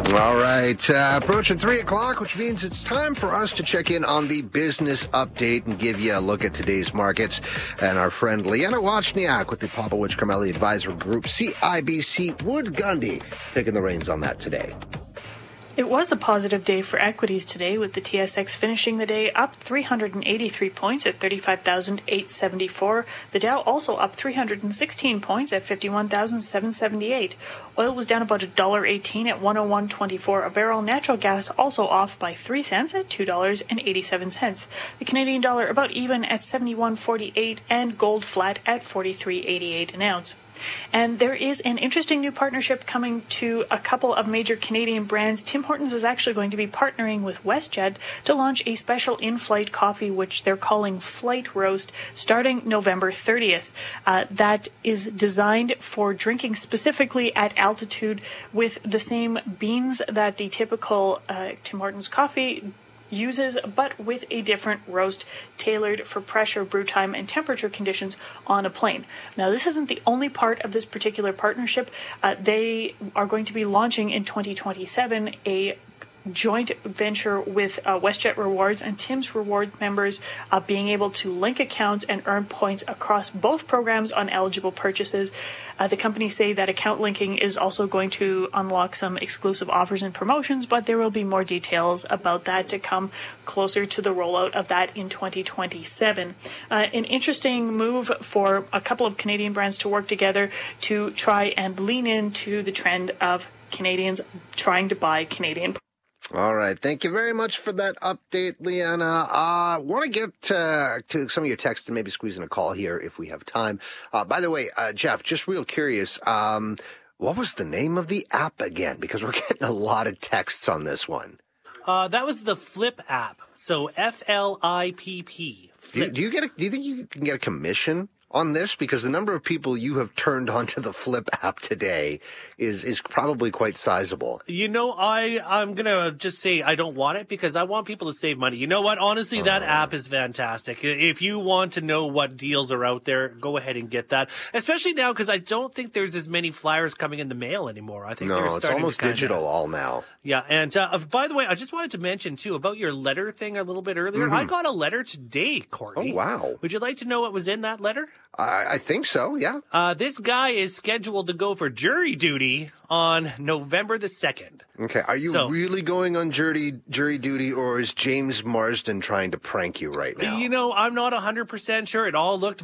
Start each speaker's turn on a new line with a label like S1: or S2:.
S1: All right, approaching 3 o'clock, which means it's time for us to check in on the business update and give you a look at today's markets. And our friend Leanna Wachniak with the Popowich Carmeli Advisor Group, CIBC Wood Gundy, taking the reins on that today.
S2: It was a positive day for equities today, with the TSX finishing the day up 383 points at 35,874. The Dow also up 316 points at 51,778. Oil was down about $1.18 at 101.24 a barrel. Natural gas also off by 3 cents at $2.87. The Canadian dollar about even at 71.48, and gold flat at 43.88 an ounce. And there is an interesting new partnership coming to a couple of major Canadian brands. Tim Hortons is actually going to be partnering with WestJet to launch a special in-flight coffee, which they're calling Flight Roast, starting November 30th. That is designed for drinking specifically at altitude with the same beans that the typical Tim Hortons coffee uses, but with a different roast tailored for pressure, brew time, and temperature conditions on a plane. Now, this isn't the only part of this particular partnership. They are going to be launching in 2027 a joint venture with WestJet Rewards and Tim's Reward members, being able to link accounts and earn points across both programs on eligible purchases. The companies say that account linking is also going to unlock some exclusive offers and promotions, but there will be more details about that to come closer to the rollout of that in 2027. An interesting move for a couple of Canadian brands to work together to try and lean into the trend of Canadians trying to buy Canadian.
S1: All right. Thank you very much for that update, Leanna. Want to get to some of your texts and maybe squeeze in a call here if we have time. By the way, Jeff, just real curious, what was the name of the app again? Because we're getting a lot of texts on this one.
S3: That was the Flip app. So FLIPP. Flip.
S1: Do you think you can get a commission on this? Because the number of people you have turned onto the Flip app today is probably quite sizable.
S3: You know, I'm going to just say I don't want it because I want people to save money. You know what? Honestly, that app is fantastic. If you want to know what deals are out there, go ahead and get that. Especially now because I don't think there's as many flyers coming in the mail anymore. I think
S1: it's almost digital all now.
S3: Yeah, and by the way, I just wanted to mention, too, about your letter thing a little bit earlier. Mm-hmm. I got a letter today, Courtney.
S1: Oh, wow.
S3: Would you like to know what was in that letter?
S1: I think so, yeah.
S3: This guy is scheduled to go for jury duty on November the 2nd.
S1: Okay, are you really going on jury duty, or is James Marsden trying to prank you right now?
S3: You know, I'm not 100% sure. It all looked